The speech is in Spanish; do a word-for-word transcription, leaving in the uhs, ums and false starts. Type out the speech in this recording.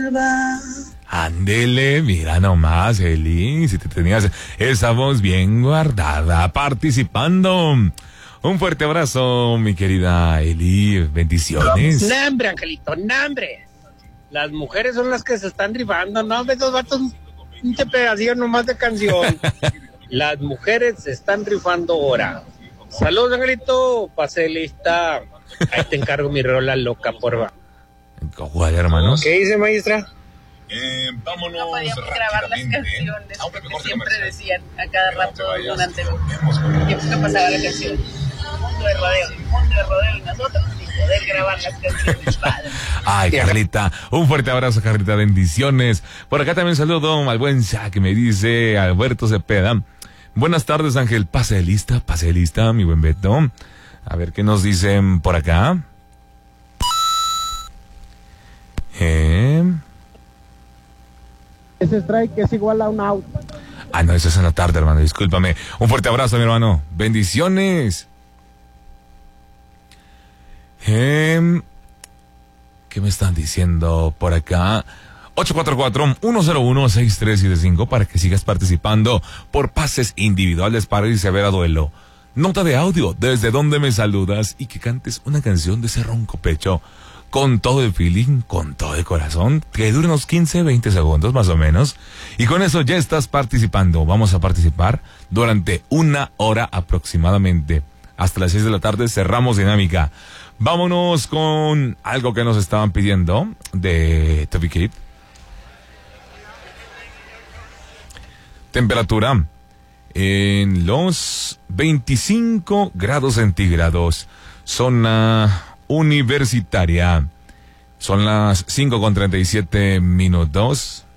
Ándele, mira nomás, Eli, si te tenías esa voz bien guardada, participando. Un fuerte abrazo, mi querida Eli, bendiciones. ¡Nambre, Angelito, nambre! Las mujeres son las que se están rifando, no, esos vatos, un pinche pedacillo nomás de canción. Las mujeres se están rifando ahora. Saludos, Angelito, pase lista. Ahí te encargo mi rola loca, porfa. ¿Cuál, hermano? ¿Qué dice, maestra? Eh, vámonos no podíamos grabar las canciones porque siempre decían a cada rato durante el tiempo que pasaba la canción mundo de rodeo, mundo de rodeo y nosotros sin poder grabar las canciones. Padre. Ay, Carlita, un fuerte abrazo, Carlita, bendiciones. Por acá también saludo al buen Sa, que me dice Alberto Cepeda. Buenas tardes, Ángel, pase de lista, pase de lista, mi buen Beto. A ver qué nos dicen por acá. Eh... Ese strike es igual a un out. Ah, no, eso es en la tarde, hermano, discúlpame. Un fuerte abrazo, mi hermano. Bendiciones. Eh, ¿Qué me están diciendo por acá? ocho cuatro cuatro, uno cero uno, seis tres siete cinco para que sigas participando por pases individuales para irse a ver a duelo. Nota de audio, desde donde me saludas y que cantes una canción de ese ronco pecho. Con todo el feeling, con todo el corazón, que dure unos quince, veinte segundos más o menos. Y con eso ya estás participando. Vamos a participar durante una hora aproximadamente. Hasta las seis de la tarde cerramos dinámica. Vámonos con algo que nos estaban pidiendo de Toby Kid. Temperatura en los veinticinco grados centígrados. Zona universitaria. Son las cinco con treinta y siete minutos.